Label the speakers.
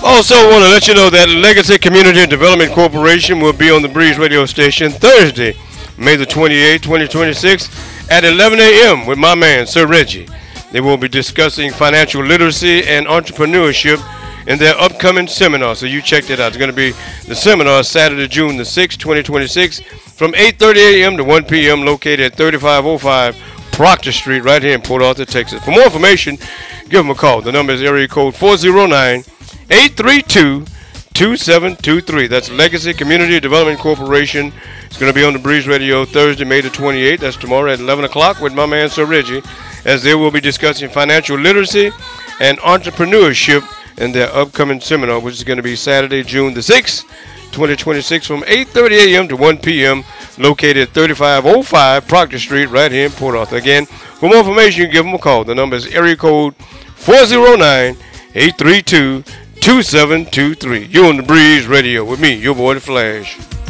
Speaker 1: Also, want to let you know that Legacy Community Development Corporation will be on the Breeze radio station Thursday, May the 28th, 2026 at 11 a.m. with my man, Sir Reggie. They will be discussing financial literacy and entrepreneurship in their upcoming seminar. So you check that out. It's going to be the seminar Saturday, June the 6th, 2026 from 8:30 a.m. to 1 p.m. located at 3505 Proctor Street right here in Port Arthur, Texas. For more information, give them a call. The number is area code 409-832-2723. That's Legacy Community Development Corporation. It's going to be on the Breeze Radio Thursday, May the 28th. That's tomorrow at 11 o'clock with my man, Sir Reggie, as they will be discussing financial literacy and entrepreneurship in their upcoming seminar, which is going to be Saturday, June the 6th, 2026 from 8:30 a.m. to 1 p.m. located at 3505 Proctor Street right here in Port Arthur. Again, for more information, give them a call. The number is area code 409-832-2723. You're on the Breeze Radio with me, your boy, The Flash.